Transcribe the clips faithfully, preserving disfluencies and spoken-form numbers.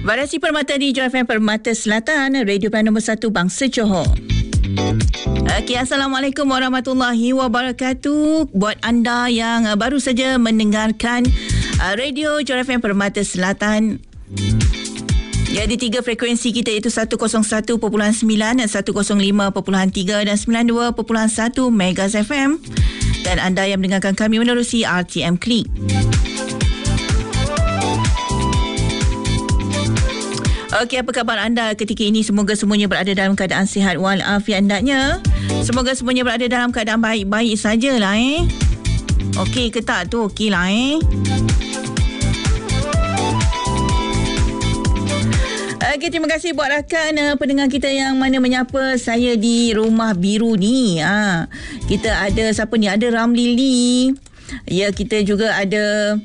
Variasi Permata di Johor F M Permata Selatan, Radio Pilihan Nombor satu Bangsa Johor. Okay, Assalamualaikum warahmatullahi wabarakatuh. Buat anda yang uh, baru saja mendengarkan uh, Radio Johor F M Permata Selatan, ya, di tiga frekuensi kita iaitu seratus satu perpuluhan sembilan, seratus lima perpuluhan tiga dan sembilan puluh dua perpuluhan satu Megas F M, dan anda yang mendengarkan kami menerusi R T M Klik. Okey, apa khabar anda ketika ini? Semoga semuanya berada dalam keadaan sihat walafiat hendaknya. Semoga semuanya berada dalam keadaan baik-baik sajalah eh. Okey ke tak tu? Okey lah eh. Okey, terima kasih buat rakan uh, pendengar kita yang mana menyapa saya di Rumah Biru ni. Ha, kita ada siapa ni? Ada Ramli Lee. Ya, kita juga ada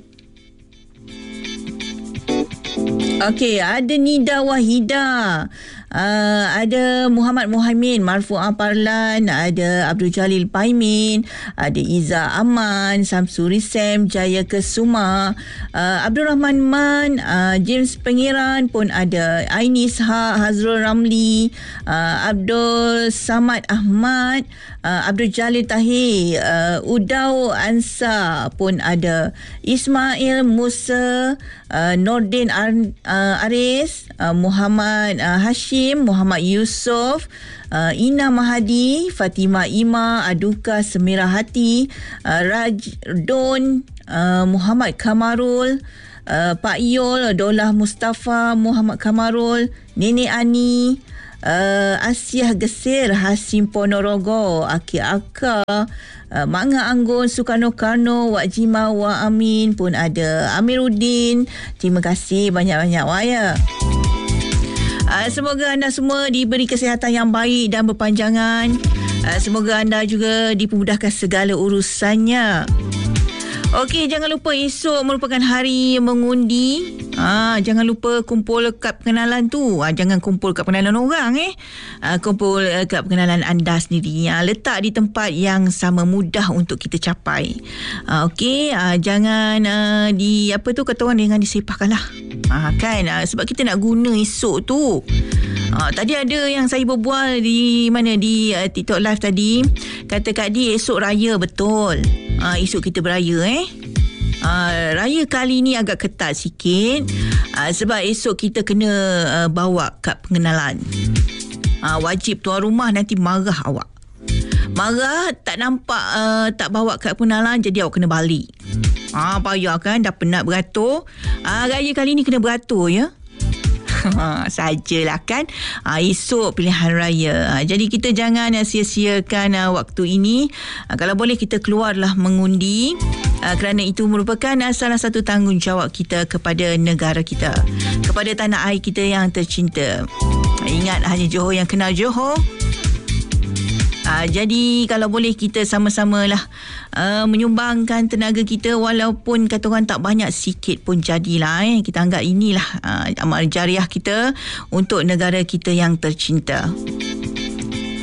Okey, ada Nida Wahida. Uh, ada Muhammad Muhammad, Marfu'ah Parlan, ada Abdul Jalil Paimin, ada Iza Aman, Samsuri Sam, Jaya Kesuma, uh, Abdul Rahman Man, uh, James Pengiran pun ada, Ainis Ha, Hazrul Ramli, uh, Abdul Samad Ahmad, uh, Abdul Jalil Tahir, uh, Udau Ansa pun ada, Ismail Musa, uh, Nordin Ar- uh, Aris, uh, Muhammad uh, Hashim, Muhammad Yusof, uh, Ina Mahadi, Fatimah Ima, Aduka Semirah Hati, uh, Raj Don, uh, Muhammad Kamarul, uh, Pak Yol, Dolah Mustafa, Muhammad Kamarul, Nenek Ani, uh, Asyah Gesir, Hasim Ponorogo, Aki Aka, uh, Manga Anggun, Sukarno Karno, Wak Jima, Wak Amin pun ada, Amiruddin. Terima kasih banyak-banyak Waya. Uh, semoga anda semua diberi kesihatan yang baik dan berpanjangan. Uh, semoga anda juga dipermudahkan segala urusannya. Okey, jangan lupa esok merupakan hari mengundi. Ah, jangan lupa kumpul kad pengenalan tu. Ah, jangan kumpul kad pengenalan orang eh. Ah, kumpul uh, kad pengenalan anda sendiri. Ah, letak di tempat yang sama mudah untuk kita capai. Ah, okey, ah, jangan uh, di apa tu kata orang, jangan disepahkanlah. Ah, kan ah, sebab kita nak guna esok tu. Ah, tadi ada yang saya berbual di mana di uh, TikTok live tadi, kata Kak Di esok raya betul. Ah, esok kita beraya eh. Uh, raya kali ni agak ketat sikit uh, sebab esok kita kena uh, bawa kad pengenalan. Uh, wajib tuan rumah nanti marah awak. Marah tak nampak uh, tak bawa kad pengenalan, jadi awak kena balik. Ah, uh, payah kan, dah penat beratur. Uh, raya kali ni kena beratur ya. Sajalah kan. Ha, esok pilihan raya. Ha, jadi kita jangan uh, sia-siakan uh, waktu ini. Ha, kalau boleh kita keluarlah mengundi. Uh, kerana itu merupakan uh, salah satu tanggungjawab kita kepada negara kita, kepada tanah air kita yang tercinta. Ingat, hanya Johor yang kenal Johor. Uh, jadi kalau boleh kita sama-samalah uh, menyumbangkan tenaga kita, walaupun kata orang tak banyak, sikit pun jadilah eh. Kita anggap inilah uh, amal jariah kita untuk negara kita yang tercinta.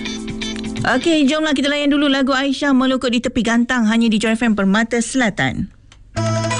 Okey, jomlah kita layan dulu lagu Aisyah Melukut di Tepi Gantang hanya di Johor F M Permata Selatan.